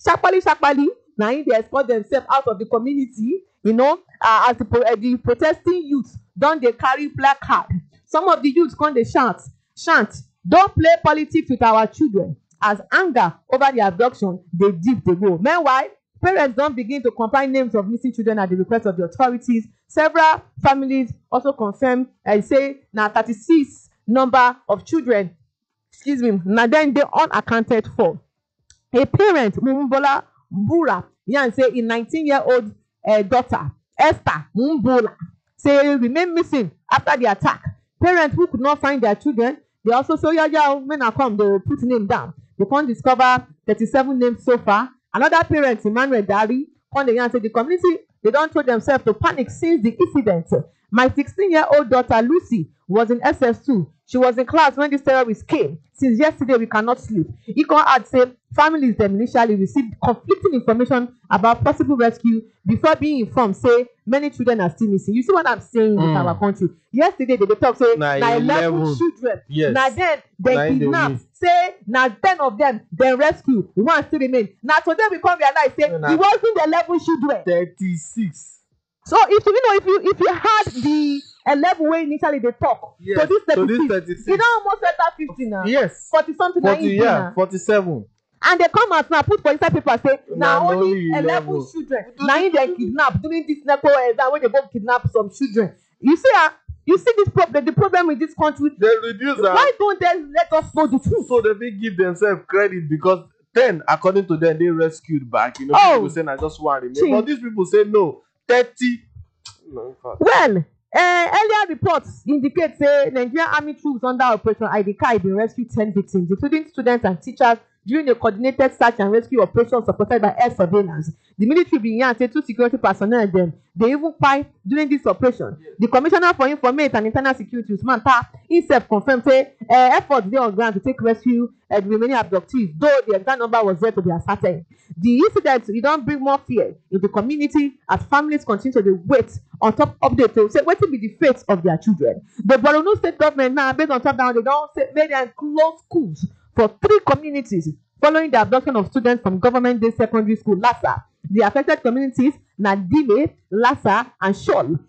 Sharply, now they export themselves out of the community, as the protesting youth don't they carry placard. Some of the youths come they chant, don't play politics with our children. As anger over the abduction, they deep they go. Meanwhile, parents don't begin to compile names of missing children at the request of the authorities. Several families also confirm and say now 36 number of children, now then they unaccounted for. A parent, Mumbola Bura, say a 19-year-old daughter, Esther Mumbola, say remain missing after the attack. Parents who could not find their children, they also say, when I come, they will put name down. They can't discover 37 names so far. Another parent, Emmanuel Dari, say the community, they don't throw themselves to panic since the incident. My 16-year-old daughter, Lucy, was in SS2. She was in class when this terrorist came. Since yesterday, we cannot sleep. He can add, say, families them initially received conflicting information about possible rescue before being informed, say, many children are still missing. You see what I'm saying with our country? Yesterday, they talk, say, now 11 children. Yes. Now then, they kidnapped. Say, now 10 of them, they rescue. One still remain. Now today, we come realize, say, it wasn't 11 children. 36. So if you had the 11 way initially they talk, yes. to this 36, you don't almost enter 50 now. Yes. 40 something. 47. And they come out now, put for inside paper, say now only 11 children. Now they kidnap during this NECO exam when they go kidnap some children. You see this problem, the problem with this country. They reduce that. Why don't they let us know the truth? So they will give themselves credit because 10, according to them, they rescued back. People say I just want to remain. But these people say no. 30. No, well, earlier reports indicate say Nigerian Army troops under Operation Idika been rescued 10 victims, including students and teachers, during a coordinated search and rescue operation supported by air surveillance. The military began say 2 security personnel they even fight during this operation. Yes. The Commissioner for Information and Internal Security, Usman Ta, himself confirmed say efforts there on ground to take rescue the remaining abductees, though the exact number was yet to be ascertained. The incident don't bring more fear in the community as families continue to wait on top update to say what will be the fate of their children. The Borno state government now, based on top down, they don't say made them close schools for 3 communities following the abduction of students from government-based secondary school Lassa. The affected communities Nadile, Lassa, and Shul.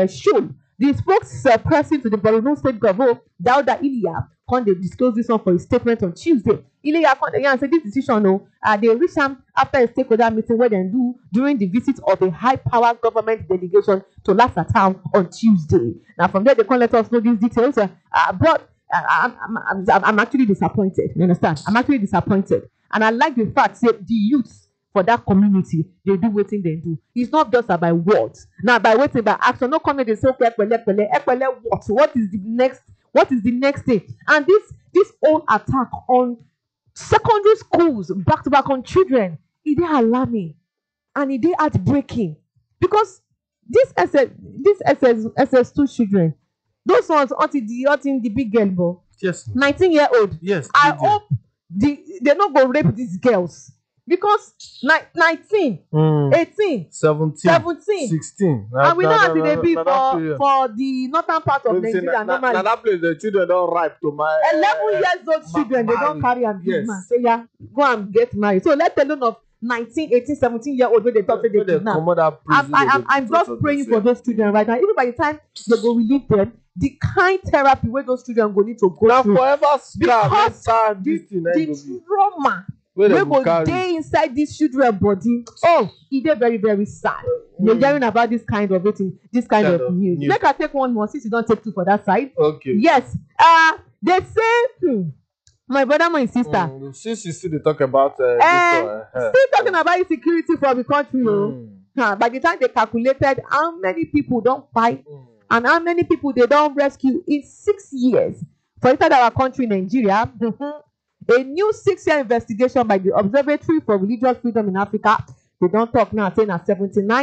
The spokesperson to the Borno State Governor, Dauda Iliya, they disclosed this one for his statement on Tuesday. Iliya said this decision they reached him after a stakeholder meeting where they do during the visit of a high-powered government delegation to Lassa town on Tuesday. Now from there they can't let us know these details, but I'm actually disappointed. You understand? I'm actually disappointed, and I like the fact that the youths for that community they do what they do. It's not just about words. Now by waiting by action, no comment they say what? What is the next? What is the next thing? And this whole attack on secondary schools back to back on children, it is alarming and it is heartbreaking because this SS2 children. Those ones until the big girl, bro. Yes. 19-year-old. Yes. I hope they're not gonna rape these girls because 19, 18, 17, 16. And we know how they be for the northern part of Nigeria. Normally, that place the children don't ripe to my 11 years old children they don't carry and give man. So yeah, go and get married. So let alone of 19, 18, 17-year-old when they talk to they kidnap. I'm just praying for those children right now. Even by the time they go release them, the kind therapy where those children go need to go through. Forever because the trauma we go dey inside these children body. It is very, very sad. You're hearing about this kind of news. Make I take one more since you don't take 2 for that side. Okay. Yes. They say my brother, my sister. Since you still talk about still talking about insecurity for the country. By the time they calculated how many people don't fight and how many people they don't rescue in 6 years for inside our country, Nigeria. A new 6-year investigation by the Observatory for Religious Freedom in Africa. They don't talk now, saying that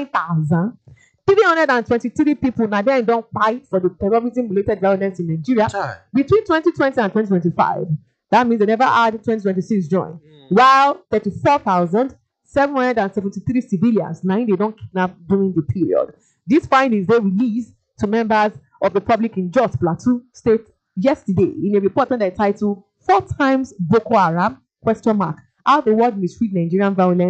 79,323 people now they don't fight for the terrorism-related violence in Nigeria between 2020 and 2025. That means they never had 2026 join. While 34,773 civilians now they don't kidnap during the period. These findings they released to members of the public in Jos Plateau State yesterday in a report on the title 4 times Boko Haram ? How the world mistreat Nigerian violence